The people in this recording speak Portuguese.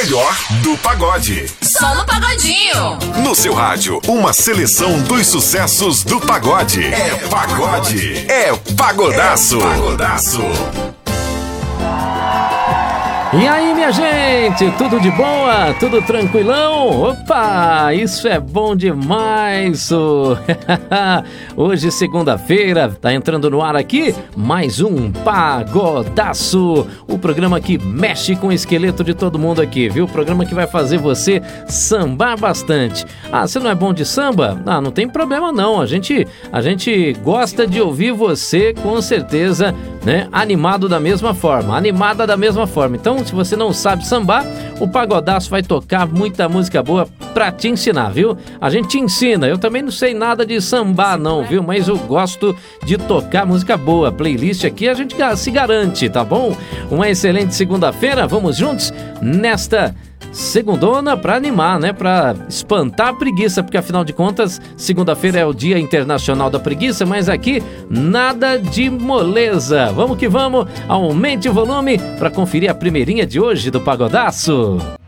melhor do pagode. Só no Pagodinho. No seu rádio, uma seleção dos sucessos do pagode. É pagode. É pagodaço. É pagodaço. E aí, minha gente, tudo de boa? Tudo tranquilão? Opa, isso é bom demais! Hoje, segunda-feira, tá entrando no ar aqui mais um Pagodaço, o programa que mexe com o esqueleto de todo mundo aqui, viu? O programa que vai fazer você sambar bastante. Ah, você não é bom de samba? Ah, não tem problema não, a gente gosta de ouvir você, com certeza, né? Animado da mesma forma, animada da mesma forma. Então, se você não sabe sambar, o Pagodaço vai tocar muita música boa pra te ensinar, viu? A gente te ensina, eu também não sei nada de sambar não, viu? Mas eu gosto de tocar música boa. Playlist aqui a gente se garante, tá bom? Uma excelente segunda-feira, vamos juntos nesta segundona pra animar, né? Pra espantar a preguiça, porque afinal de contas, segunda-feira é o Dia Internacional da Preguiça, mas aqui nada de moleza. Vamos que vamos, aumente o volume pra conferir a primeirinha de hoje do Pagodaço.